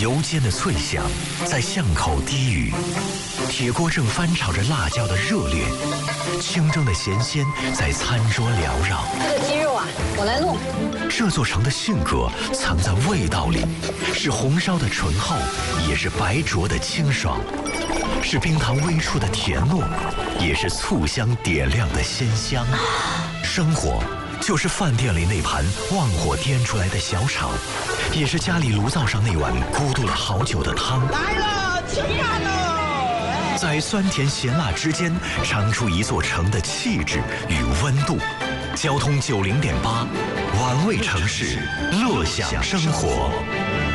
油煎的脆响在巷口低语，铁锅正翻炒着辣椒的热烈，清蒸的咸鲜在餐桌缭绕。 这个鸡肉啊，我来弄。 这座城的性格藏在味道里，是红烧的醇厚，也是白灼的清爽，是冰糖微触的甜糯，也是醋香点亮的鲜香。生活就是饭店里那盘旺火颠出来的小炒，也是家里炉灶上那碗咕嘟了好久的汤。 来了，吃饭了！ 在酸甜咸辣之间，尝出一座城的气质与温度。交通90.8，玩味城市，乐享生活。